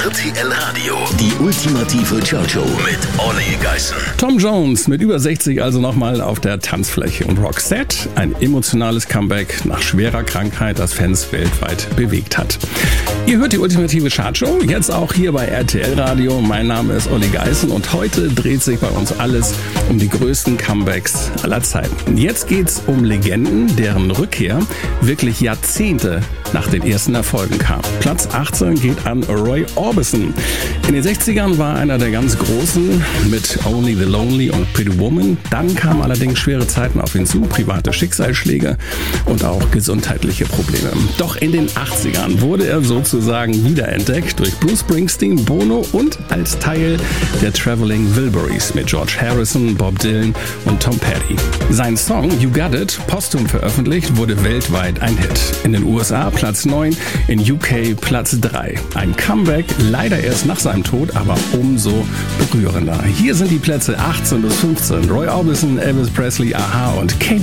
RTL Radio. Die ultimative Chartshow mit Olli Geißen. Tom Jones mit über 60 also nochmal auf der Tanzfläche und Roxette, ein emotionales Comeback nach schwerer Krankheit, das Fans weltweit bewegt hat. Ihr hört die ultimative Chartshow, jetzt auch hier bei RTL Radio. Mein Name ist Olli Geißen und heute dreht sich bei uns alles um die größten Comebacks aller Zeiten. Jetzt geht's um Legenden, deren Rückkehr wirklich Jahrzehnte nach den ersten Erfolgen kam. Platz 18 geht an Roy Orbison. In den 60ern war einer der ganz Großen mit Only the Lonely und Pretty Woman. Dann kamen allerdings schwere Zeiten auf ihn zu, private Schicksalsschläge und auch gesundheitliche Probleme. Doch in den 80ern wurde er sozusagen wiederentdeckt durch Bruce Springsteen, Bono und als Teil der Traveling Wilburys mit George Harrison, Bob Dylan und Tom Petty. Sein Song You Got It, posthum veröffentlicht, wurde weltweit ein Hit. In den USA Platz 9, in UK Platz 3. Ein Comeback, leider erst nach seinem Tod, aber umso berührender. Hier sind die Plätze 18 bis 15. Roy Orbison, Elvis Presley, Aha und Kate